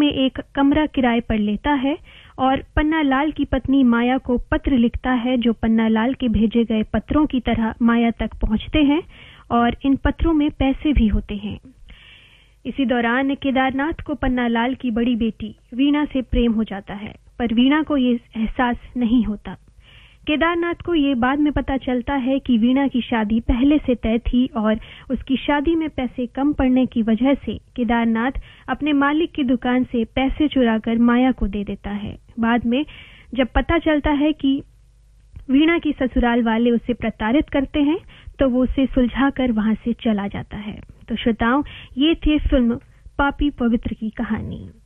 में एक कमरा किराए पर लेता है और पन्नालाल की पत्नी माया को पत्र लिखता है जो पन्नालाल के भेजे गए पत्रों की तरह माया तक पहुंचते हैं और इन पत्रों में पैसे भी होते हैं। इसी दौरान केदारनाथ को पन्नालाल की बड़ी बेटी वीणा से प्रेम हो जाता है, पर वीणा को ये एहसास नहीं होता। केदारनाथ को ये बाद में पता चलता है कि वीणा की शादी पहले से तय थी और उसकी शादी में पैसे कम पड़ने की वजह से केदारनाथ अपने मालिक की दुकान से पैसे चुराकर माया को दे देता है। बाद में जब पता चलता है कि वीणा की ससुराल वाले उसे प्रताड़ित करते हैं तो वो उसे सुलझाकर वहां से चला जाता है। तो श्रोताओं, ये थी फिल्म पापी पवित्र की कहानी।